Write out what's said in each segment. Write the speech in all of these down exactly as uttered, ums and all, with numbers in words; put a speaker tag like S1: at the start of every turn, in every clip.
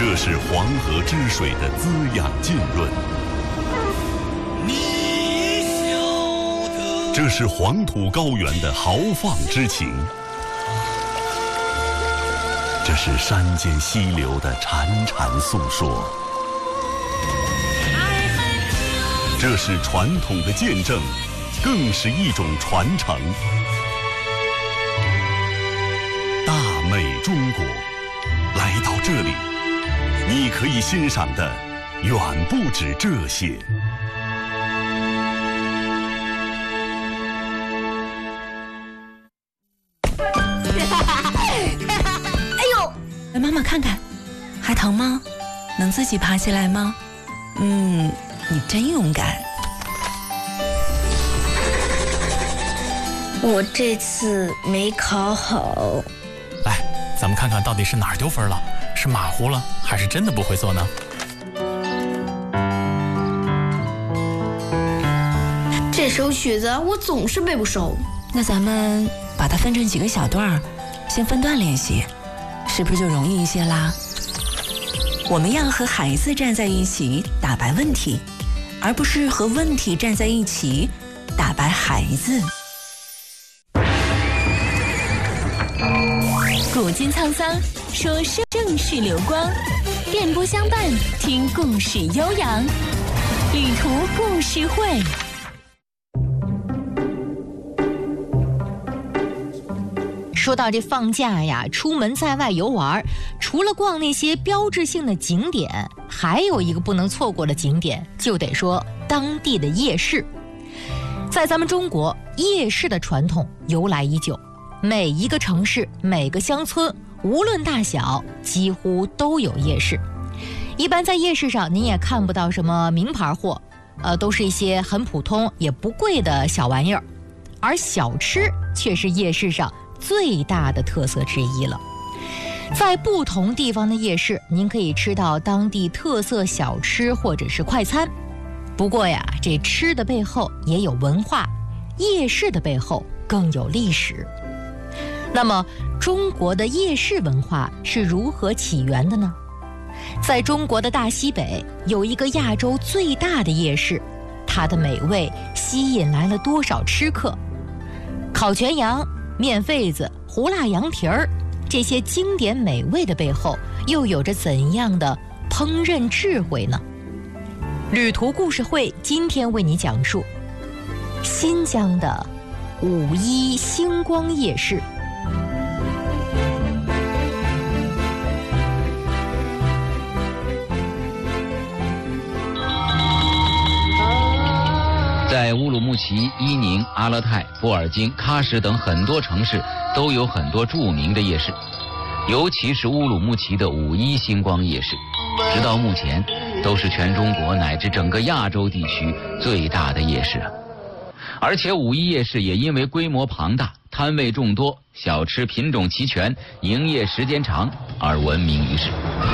S1: 这是黄河之水的滋养浸润，
S2: 你晓得，
S1: 这是黄土高原的豪放之情，这是山间溪流的潺潺诉说，这是传统的见证，更是一种传承。大美中国，来到这里，你可以欣赏的远不止这些。
S3: 哎呦，来妈妈看看，还疼吗？能自己爬起来吗？嗯，你真勇敢。
S4: 我这次没考好。
S5: 来，咱们看看到底是哪儿丢分了，是马虎了，还是真的不会做呢？
S4: 这首曲子我总是背不熟。
S3: 那咱们把它分成几个小段儿，先分段练习，是不是就容易一些啦？我们要和孩子站在一起打败问题，而不是和问题站在一起打败孩子。
S6: 古今沧桑，说盛世流光，电波相伴，听故事悠扬，旅途故事会。
S7: 说到这放假呀，出门在外游玩，除了逛那些标志性的景点，还有一个不能错过的景点，就得说当地的夜市。在咱们中国，夜市的传统由来已久，每一个城市、每个乡村，无论大小，几乎都有夜市。一般在夜市上，您也看不到什么名牌货，呃，都是一些很普通也不贵的小玩意儿。而小吃却是夜市上最大的特色之一了。在不同地方的夜市，您可以吃到当地特色小吃或者是快餐。不过呀，这吃的背后也有文化，夜市的背后更有历史。那么，中国的夜市文化是如何起源的呢？在中国的大西北，有一个亚洲最大的夜市，它的美味吸引来了多少吃客？烤全羊、面肺子、胡辣羊蹄儿，这些经典美味的背后，又有着怎样的烹饪智慧呢？旅途故事会今天为你讲述新疆的五一星光夜市。
S8: 在乌鲁木齐、伊宁、阿勒泰、波尔津、喀什等很多城市都有很多著名的夜市，尤其是乌鲁木齐的五一星光夜市，直到目前都是全中国乃至整个亚洲地区最大的夜市啊！而且五一夜市也因为规模庞大、摊位众多、小吃品种齐全、营业时间长而闻名于世。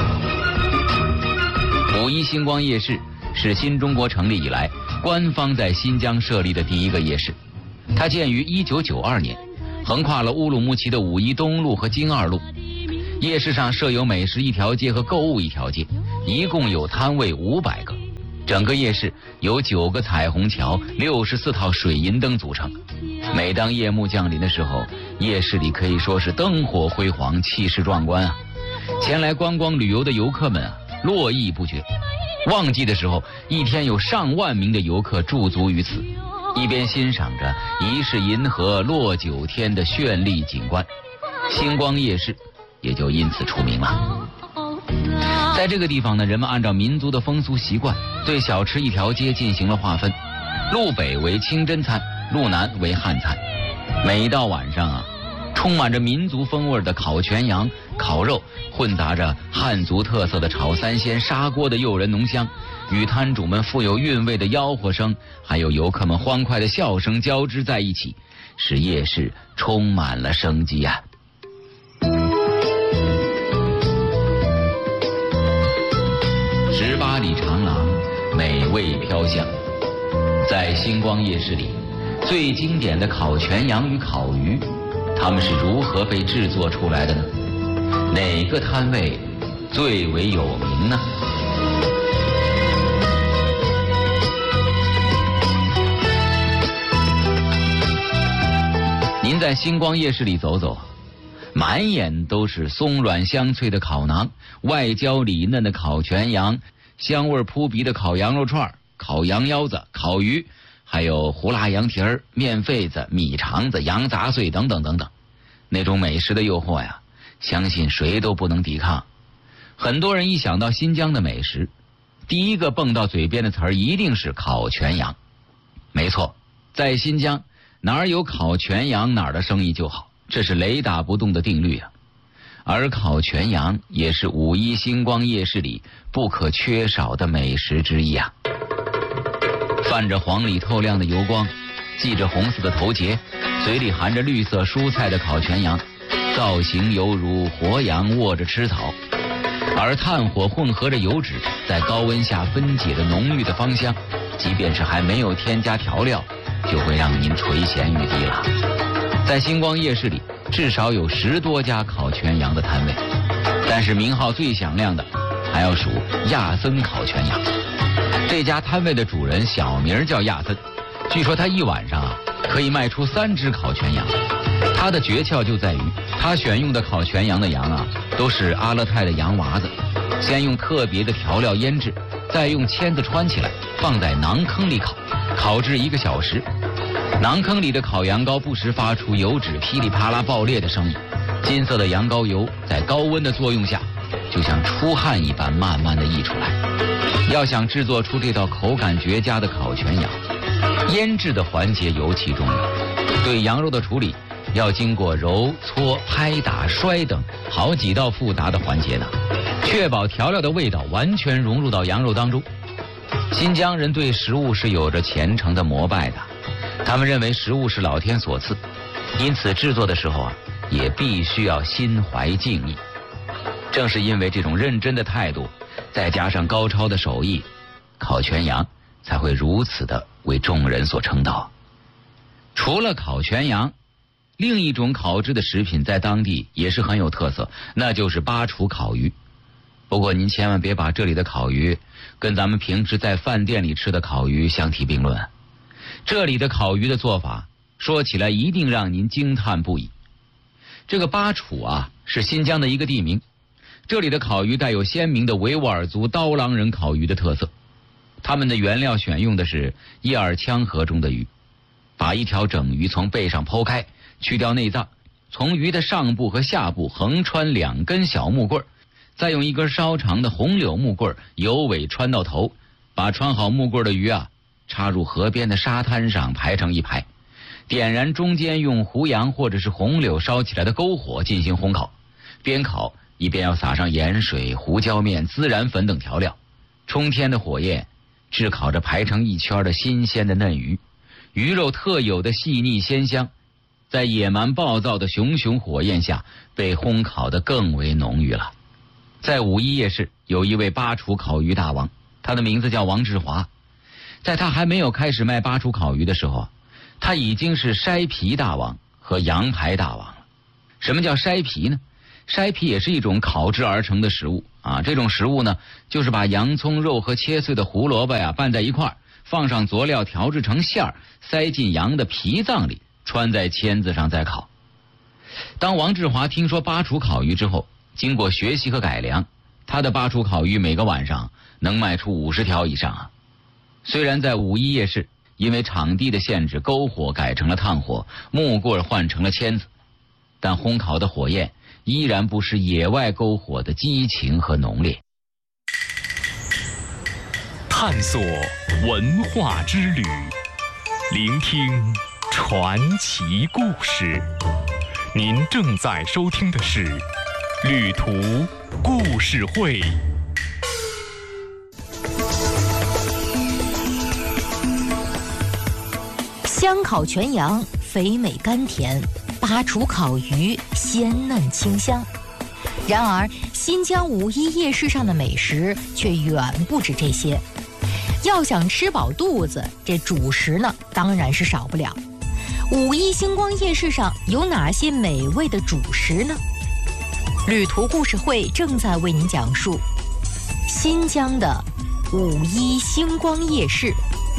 S8: 五一星光夜市是新中国成立以来官方在新疆设立的第一个夜市，它建于一九九二年，横跨了乌鲁木齐的五一东路和京二路。夜市上设有美食一条街和购物一条街，一共有摊位五百个。整个夜市由九个彩虹桥、六十四套水银灯组成。每当夜幕降临的时候，夜市里可以说是灯火辉煌，气势壮观啊！前来观光旅游的游客们啊，络绎不绝。旺季的时候，一天有上万名的游客驻足于此，一边欣赏着疑是银河落九天的绚丽景观，星光夜市也就因此出名了。在这个地方呢，人们按照民族的风俗习惯，对小吃一条街进行了划分，路北为清真餐，路南为汉餐。每到晚上啊，充满着民族风味的烤全羊、烤肉，混杂着汉族特色的炒三鲜、砂锅的诱人浓香，与摊主们富有韵味的吆喝声，还有游客们欢快的笑声交织在一起，使夜市充满了生机啊！十八里长廊，美味飘香。在星光夜市里，最经典的烤全羊与烤鱼，它们是如何被制作出来的呢？哪个摊位最为有名呢？您在星光夜市里走走，满眼都是松软香脆的烤馕，外焦里嫩的烤全羊，香味扑鼻的烤羊肉串、烤羊腰子、烤鱼，还有胡辣羊蹄儿、面肺子、米肠子、羊杂碎等等等等。那种美食的诱惑呀，相信谁都不能抵抗。很多人一想到新疆的美食，第一个蹦到嘴边的词儿一定是烤全羊。没错，在新疆哪儿有烤全羊哪儿的生意就好，这是雷打不动的定律啊。而烤全羊也是五一星光夜市里不可缺少的美食之一啊。泛着黄里透亮的油光，系着红色的头结，嘴里含着绿色蔬菜的烤全羊，造型犹如活羊卧着吃草，而炭火混合着油脂在高温下分解的浓郁的芳香，即便是还没有添加调料，就会让您垂涎欲滴了。在星光夜市里至少有十多家烤全羊的摊位，但是名号最响亮的还要数亚森烤全羊。这家摊位的主人小名叫亚森，据说他一晚上啊可以卖出三只烤全羊。他的诀窍就在于他选用的烤全羊的羊啊都是阿勒泰的羊娃子，先用特别的调料腌制，再用签子穿起来放在馕坑里烤，烤制一个小时。馕坑里的烤羊羔不时发出油脂噼里啪啦爆裂的声音，金色的羊羔油在高温的作用下就像出汗一般慢慢的溢出来。要想制作出这道口感绝佳的烤全羊，腌制的环节尤其重要。对羊肉的处理要经过揉搓拍打摔等好几道复杂的环节呢，确保调料的味道完全融入到羊肉当中。新疆人对食物是有着虔诚的膜拜的，他们认为食物是老天所赐，因此制作的时候啊也必须要心怀敬意。正是因为这种认真的态度，再加上高超的手艺，烤全羊才会如此的为众人所称道。除了烤全羊，另一种烤制的食品在当地也是很有特色，那就是巴楚烤鱼。不过您千万别把这里的烤鱼跟咱们平时在饭店里吃的烤鱼相提并论。这里的烤鱼的做法说起来一定让您惊叹不已。这个巴楚啊是新疆的一个地名，这里的烤鱼带有鲜明的维吾尔族刀郎人烤鱼的特色。他们的原料选用的是叶尔羌河中的鱼，把一条整鱼从背上剖开，去掉内脏，从鱼的上部和下部横穿两根小木棍，再用一根稍长的红柳木棍由尾穿到头，把穿好木棍的鱼啊插入河边的沙滩上排成一排，点燃中间用胡杨或者是红柳烧起来的篝火进行烘烤，边烤一边要撒上盐水、胡椒面、孜然粉等调料，冲天的火焰炙烤着排成一圈的新鲜的嫩鱼，鱼肉特有的细腻鲜香，在野蛮暴躁的熊熊火焰下被烘烤得更为浓郁了。在五一夜市有一位巴楚烤鱼大王，他的名字叫王志华。在他还没有开始卖巴楚烤鱼的时候，他已经是筛皮大王和羊排大王了。什么叫筛皮呢？筛皮也是一种烤制而成的食物啊。这种食物呢，就是把洋葱肉和切碎的胡萝卜呀拌在一块儿，放上佐料调制成馅儿，塞进羊的脾脏里，穿在签子上再烤。当王志华听说巴楚烤鱼之后，经过学习和改良，他的巴楚烤鱼每个晚上能卖出五十条以上啊。虽然在五一夜市因为场地的限制，篝火改成了炭火，木棍换成了签子，但烘烤的火焰依然不是野外篝火的激情和浓烈。
S9: 探索文化之旅，聆听传奇故事。您正在收听的是《旅途故事会》。
S7: 香烤全羊肥美甘甜，巴楚烤鱼鲜嫩清香。然而，新疆五一夜市上的美食却远不止这些。要想吃饱肚子，这主食呢当然是少不了。五一星光夜市上有哪些美味的主食呢？ 旅途故事会正在为您讲述新疆的五一星光夜市。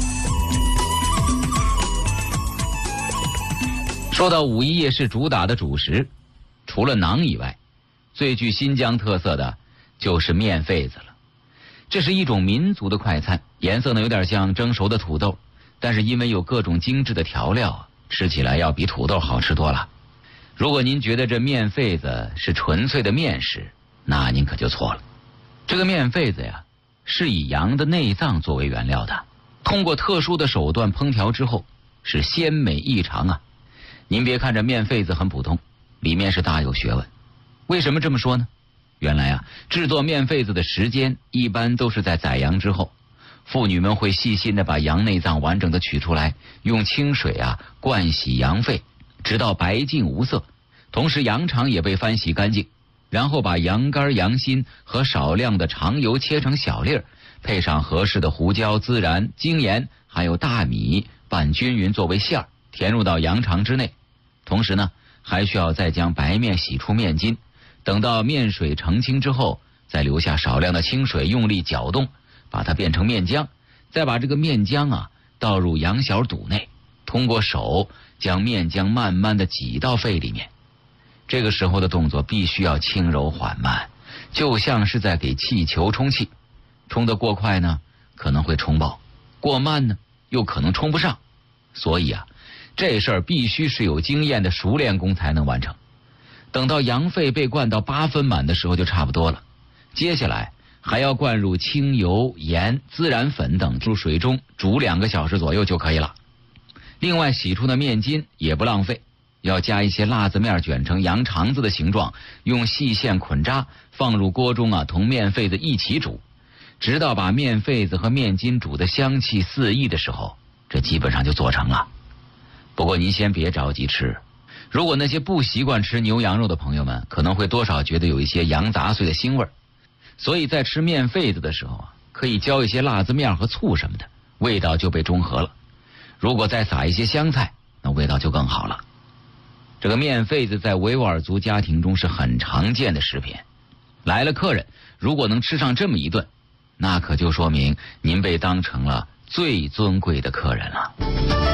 S8: 说到五一夜市主打的主食，除了馕以外，最具新疆特色的就是面肺子了。这是一种民族的快餐，颜色呢有点像蒸熟的土豆，但是因为有各种精致的调料，吃起来要比土豆好吃多了。如果您觉得这面肺子是纯粹的面食，那您可就错了。这个面肺子呀，是以羊的内脏作为原料的，通过特殊的手段烹调之后，是鲜美异常啊。您别看这面肺子很普通，里面是大有学问。为什么这么说呢？原来啊，制作面肺子的时间一般都是在宰羊之后，妇女们会细心的把羊内脏完整的取出来，用清水啊灌洗羊肺，直到白净无色。同时羊肠也被翻洗干净，然后把羊肝、羊心和少量的肠油切成小粒儿，配上合适的胡椒、孜然、精盐，还有大米，拌均匀作为馅儿，填入到羊肠之内。同时呢，还需要再将白面洗出面筋，等到面水澄清之后，再留下少量的清水，用力搅动，把它变成面浆，再把这个面浆啊倒入羊小肚内，通过手将面浆慢慢的挤到肺里面。这个时候的动作必须要轻柔缓慢，就像是在给气球充气，冲得过快呢可能会冲爆，过慢呢又可能冲不上，所以啊这事儿必须是有经验的熟练工才能完成。等到羊肺被灌到八分满的时候就差不多了，接下来还要灌入清油、盐、孜然粉等入水中煮两个小时左右就可以了。另外洗出的面筋也不浪费，要加一些辣子面卷成羊肠子的形状，用细线捆扎放入锅中啊，同面肺子一起煮，直到把面肺子和面筋煮得香气四溢的时候，这基本上就做成了。不过您先别着急吃，如果那些不习惯吃牛羊肉的朋友们，可能会多少觉得有一些羊杂碎的腥味儿，所以在吃面肺子的时候啊，可以浇一些辣子面和醋什么的，味道就被中和了。如果再撒一些香菜，那味道就更好了。这个面肺子在维吾尔族家庭中是很常见的食品，来了客人如果能吃上这么一顿，那可就说明您被当成了最尊贵的客人了。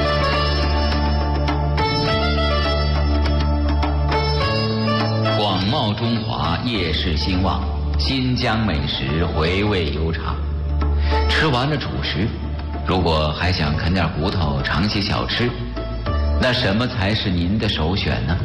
S8: 广袤中华，夜市兴旺，新疆美食回味悠长。吃完了主食，如果还想啃点骨头，尝些小吃，那什么才是您的首选呢？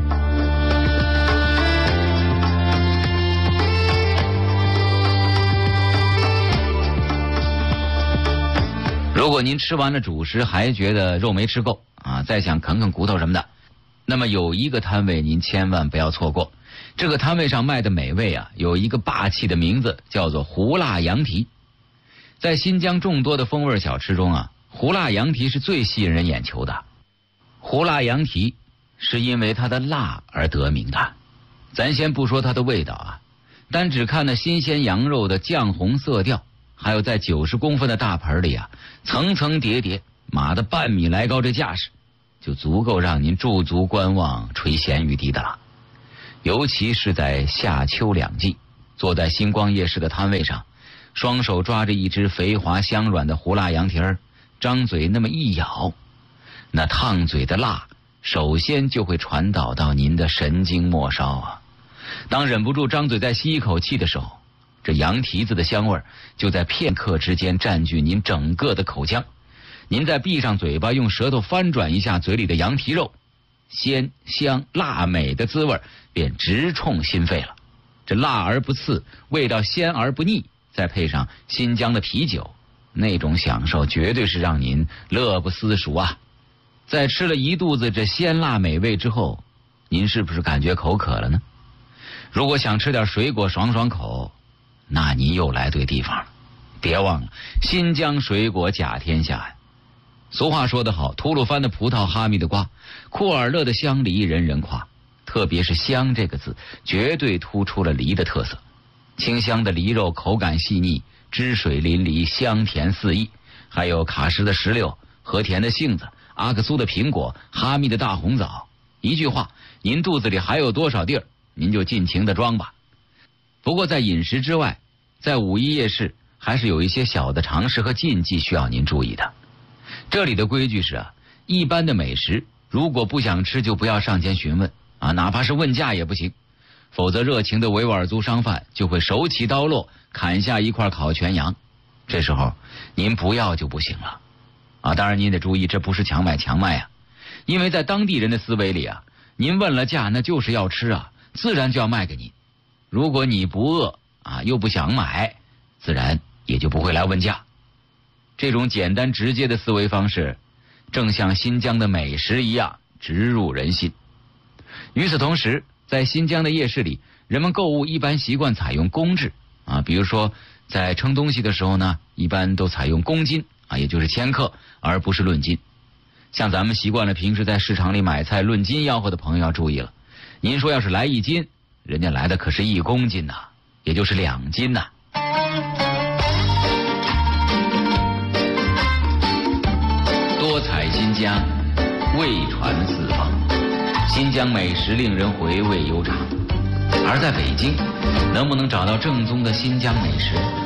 S8: 如果您吃完了主食还觉得肉没吃够啊，再想啃啃骨头什么的，那么有一个摊位您千万不要错过。这个摊位上卖的美味啊，有一个霸气的名字，叫做胡辣羊蹄。在新疆众多的风味小吃中啊，胡辣羊蹄是最吸引人眼球的。胡辣羊蹄是因为它的辣而得名的。咱先不说它的味道啊，单只看那新鲜羊肉的酱红色调，还有在九十公分的大盆里啊，层层叠叠码的半米来高这架势，就足够让您驻足观望，垂涎欲滴的了。尤其是在夏秋两季，坐在星光夜市的摊位上，双手抓着一只肥滑香软的胡辣羊蹄儿，张嘴那么一咬，那烫嘴的辣首先就会传导到您的神经末梢啊。当忍不住张嘴再吸一口气的时候，这羊蹄子的香味就在片刻之间占据您整个的口腔。您再闭上嘴巴，用舌头翻转一下嘴里的羊蹄肉，鲜香辣美的滋味便直冲心肺了。这辣而不刺，味道鲜而不腻，再配上新疆的啤酒，那种享受绝对是让您乐不思蜀啊。在吃了一肚子这鲜辣美味之后，您是不是感觉口渴了呢？如果想吃点水果爽爽口，那您又来对地方了。别忘了，新疆水果甲天下呀。俗话说得好，吐鲁番的葡萄，哈密的瓜，库尔勒的香梨人人夸。特别是香这个字，绝对突出了梨的特色。清香的梨肉口感细腻，汁水淋漓，香甜四溢。还有卡什的石榴，和田的杏子，阿克苏的苹果，哈密的大红枣。一句话，您肚子里还有多少地儿， 您就尽情的装吧。不过在饮食之外，在五一夜市还是有一些小的常识和禁忌需要您注意的。这里的规矩是啊，一般的美食如果不想吃就不要上前询问啊，哪怕是问价也不行，否则热情的维吾尔族商贩就会手起刀落砍下一块烤全羊，这时候您不要就不行了啊。当然您得注意，这不是强买强卖啊，因为在当地人的思维里啊，您问了价那就是要吃啊，自然就要卖给您。如果你不饿啊又不想买，自然也就不会来问价。这种简单直接的思维方式正像新疆的美食一样直入人心。与此同时，在新疆的夜市里，人们购物一般习惯采用公制啊，比如说在称东西的时候呢，一般都采用公斤啊，也就是千克，而不是论斤。像咱们习惯了平时在市场里买菜论斤吆喝的朋友要注意了，您说要是来一斤，人家来的可是一公斤呐、啊，也就是两斤呐、啊。多彩新疆，味传四方。新疆美食令人回味悠长，而在北京，能不能找到正宗的新疆美食，